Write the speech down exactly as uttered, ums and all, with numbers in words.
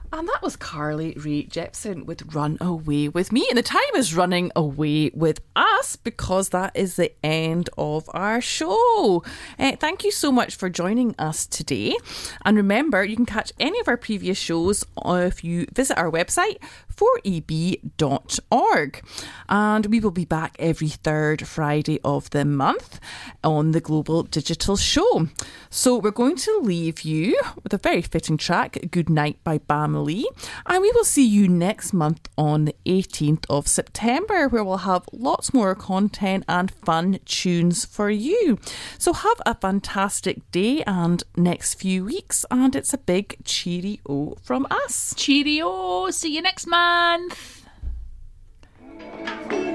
And that was Carly Rae Jepsen with Run Away With Me. And the time is running away with us because that is the end of our show. Uh, thank you so much for joining us today. And remember, you can catch any of our previous shows if you visit our website, four e b dot org. And we will be back every third Friday of the month on the Global Digital Show. So we're going to leave you with a very fitting track, Good Night by Bam Lee. And we will see you next month on the eighteenth of September, where we'll have lots more content and fun tunes for you. So have a fantastic day and next few weeks. And it's a big cheerio from us. Cheerio. See you next month.